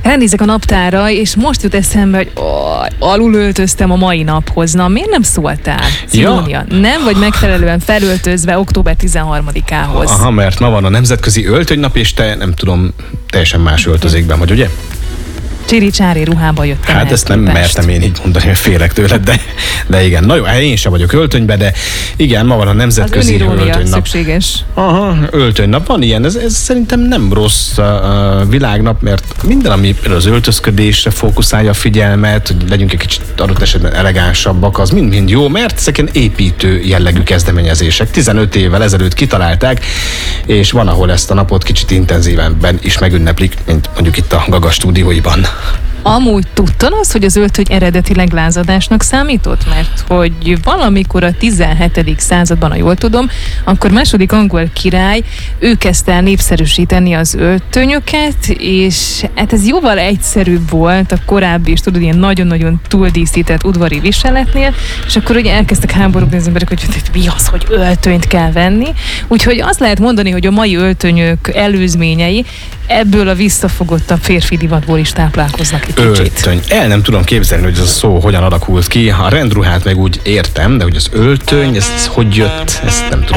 Ránézek a naptára, és most jut eszembe, hogy alul öltöztem a mai naphoz. Na, miért nem szóltál, Szidónia? Ja. Nem vagy megfelelően felöltözve október 13-ához? Aha, mert ma van a Nemzetközi Öltönynap, és te, nem tudom, teljesen más öltözékben vagy, ugye? Csiri-csári ruhába jöttem. Hát ezt nem mertem én így mondani, hogy félek tőled, de igen. Na jó, én sem vagyok öltönyben, de igen, ma van a Nemzetközi Öltönynap. Szükséges. Aha, öltönynap van ilyen, ez szerintem nem rossz világnap, mert minden, ami az öltözködésre fókuszálja a figyelmet, hogy legyünk egy kicsit adott esetben elegánsabbak, az mind-mind jó, mert ezek építő jellegű kezdeményezések. 15 évvel ezelőtt kitalálták, és van, ahol ezt a napot kicsit intenzívenben is megünneplik, mint mondjuk itt a Gaga stúdióiban. Amúgy tudtad azt, hogy az öltöny eredetileg lázadásnak számított? Mert hogy valamikor a 17. században, ha jól tudom, akkor második angol király, ő kezdte el népszerűsíteni az öltönyöket, és hát ez jóval egyszerűbb volt a korábbi, és tudod, ilyen nagyon-nagyon túldíszített udvari viseletnél, és akkor ugye elkezdtek háborúzni az emberek, hogy mi az, hogy öltönyt kell venni. Úgyhogy azt lehet mondani, hogy a mai öltönyök előzményei ebből a visszafogottabb férfi divatból is táplálkoznak egy kicsit. Öltöny. Nem tudom képzelni, hogy ez a szó hogyan alakult ki. A rendruhát meg úgy értem, de hogy az öltöny, ez hogy jött, ezt nem tudom.